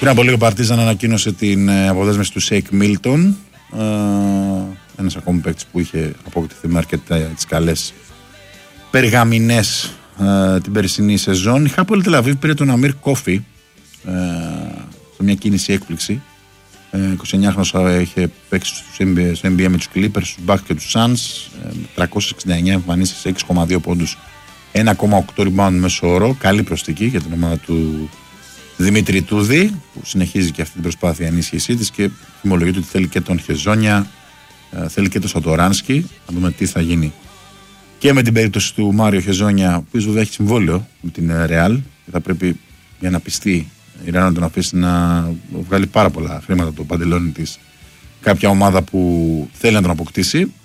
Πριν από λίγο, Παρτίζαν ανακοίνωσε την αποδέσμευση του Σέικ Μίλτον. Ένας ακόμη παίκτης που είχε αποκτηθεί με αρκετές καλές περγαμηνές την περσινή σεζόν. Η Χάπολ Τελ Αβίβ πήρε τον Αμίρ Κόφι σε μια κίνηση έκπληξη. 29χρονος είχε παίξει στο NBA με τους Clippers, τους Bucks και τους Suns. 369 εμφανίσεις, 6,2 πόντους, 1,8 rebound μέσο όρο. Καλή προσθήκη για την ομάδα του Δημήτρη Τούδη, που συνεχίζει και αυτή την προσπάθεια ενίσχυσή της και θυμολογείται ότι θέλει και τον Χεζόνια, θέλει και τον Σατοράνσκι. Να δούμε τι θα γίνει και με την περίπτωση του Μάριο Χεζόνια, που βέβαια έχει συμβόλαιο με την Real και θα πρέπει, για να πιστεί η Real, να τον αφήσει να βγάλει πάρα πολλά χρήματα το παντελόνι της κάποια ομάδα που θέλει να τον αποκτήσει.